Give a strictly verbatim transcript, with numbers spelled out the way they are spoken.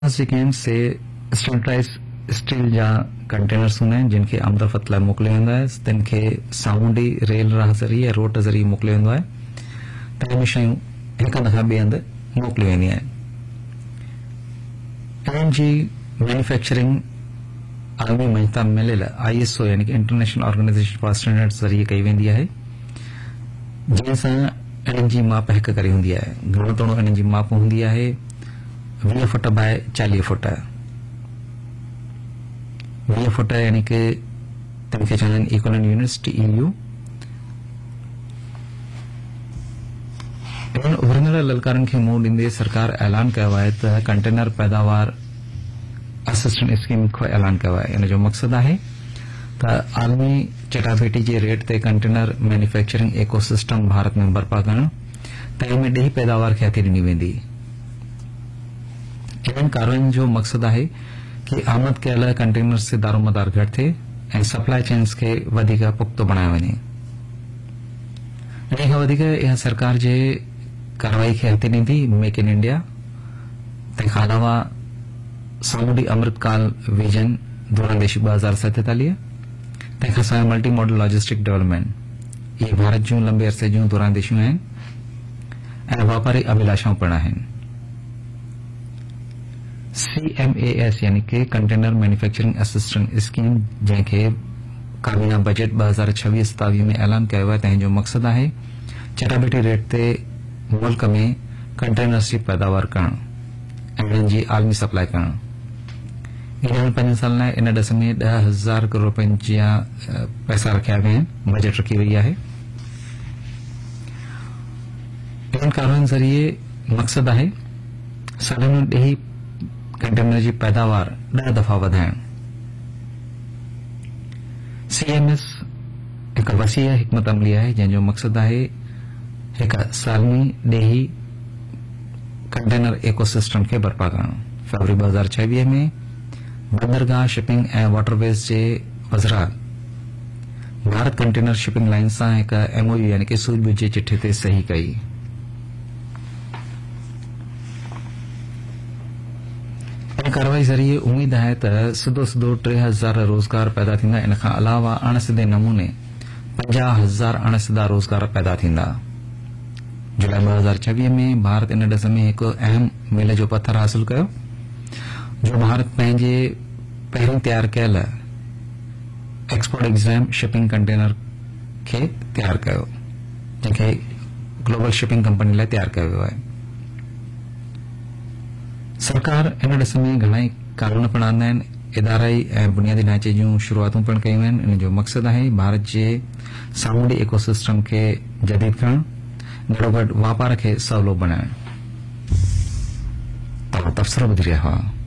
Second से standardise steel जा containers हूंदा आहिनि जिन खे आमदफ़त लाइ मोकिलियो वेंदो आहे तिन खे सामूंडी रेल राह ज़रिए या रोड ज़रिए मोकिलियो वेंदो आहे त इहे शयूं हिक हंध खां ॿिए हंधि मोकिलियूं वेंदियूं आहिनि। इन्हनि जी मैन्युफैक्चरिंग आलमी मंच तां मिलियल आई एस ओ यानी कि इंटरनेशनल ऑर्गेनाइजेशन फॉर स्टैंडर्ड्स ज़रिए कई वेंदी आहे जंहिं सां इन्हनि जी माप हिक करे हूंदी आहे। घणो तोड़ो इन्हनि जी माप हूंदी आहे वीह फुट बाय चालीह फुट वीह फुट यानी कि तिन खे चवंदा आहिनि equivalent units T E U. इन्हनि उभरंदड़ ललकारनि खे मुंहुं ॾींदे सरकार ऐलान कयो आहे त कंटेनर पैदावार असिस्टेंट स्कीम को ऐलान कयो आहे। इन जो मक़सदु आहे त आलमी चटाभेटी जे रेट ते कंटेनर मैन्युफैक्चरिंग इकोसिस्टम भारत में बर्पा करणु त इन में ॾही पैदावार खे हथी ॾिनी वेंदी। इन्हनि कार्रवाइनि जो मक़सदु आहे कि आमद कयल कंटेनर्स से दारोमदार घटि थिए ऐं सप्लाई चेन्स खे वधीक पुख्तो बणायो वञे। इन खां वधीक इहा सरकार जे कार्रवाई खे हथी ॾींदी मेक इन इंडिया, तंहिंखां अलावा सामूंडी अमृतकाल विजन दूरंदेशी ॿ हज़ार सतेतालीह, तंहिंखां सवाइ मल्टी मॉडल लॉजिस्टिक डेवलपमेंट। इहे भारत जूं लंबे अरसे जूं दूरंदेशियूं आहिनि ऐं वापारी अभिलाषाऊं पिण आहिनि। सी एम ए एस यानी कि कंटेनर मैन्युफैक्चरिंग असिस्टेंट स्कीम जंहिंखे काबीना बजट ॿ हज़ार छवीह सतावीह में ऐलान कयो आहे तंहिंजो मक़सदु आहे चटाभेटी रेट ते मुल्क में कंटेनर्स जी पैदावार करणु ऐं इन्हनि जी आलमी सप्लाई करणु। ईंदड़ पंज साल लाइ इन ॾस में ॾह हज़ार करोड़ रुपयनि जा पैसा रखिया विया आहिनि, बजट रखी वई आहे। इन्हनि कार्रवाइनि ज़रिए मक़सदु आहे सालानो ॾही कंटेनर जी पैदावार ॾह दफ़ा वधाइण। सीएमएस हिकु वसीह हिकमत अमली आहे जंहिंजो मक़सदु आहे हिकु सालमी ॾही कंटेनर इकोसिस्टम खे बर्पा करणु। फरवरी ॿ हज़ार छवीह में बंदरगाह शिपिंग ऐं वाटरवेज जे वज़रात भारत कंटेनर शिपिंग लाइन सां हिकु एमओयू यानी कि सूझबूझ जे चिठे ते सही कई। इन कार्रवाई ज़रिए उम्मीद है त सिधो सिधो टे हज़ार रोज़गार पैदा थींदा। इन खां अलावा अणसिधे नमूने पंजाह हज़ार अणसिधा रोज़गार पैदा थींदा। जुलाई ॿ हज़ार छवीह में भारत इन ॾस में हिकु अहम मील जो पत्थर हासिल कयो जो भारत पंहिंजे पहिरीं तयारु कयल एक्सपोर्ट एग्जाम शिपिंग कंटेनर खे तयारु कयो जंहिंखे ग्लोबल शिपिंग कंपनी लाइ तयारु कयो वियो आहे। सरकार इन ॾस में घणाई कानून पिण आंदा आहिनि, इदाराई ऐं बुनियादी ढांचे जूं शुरूआतूं पिण कयूं आहिनि। इन जो मक़सदु आहे भारत जे सामूंडी इकोसिस्टम खे जदीद करणु, गॾोगॾु वापार खे सवलो बणाइणु। तव्हां तबसरा ॿुधी रहिया हुआ।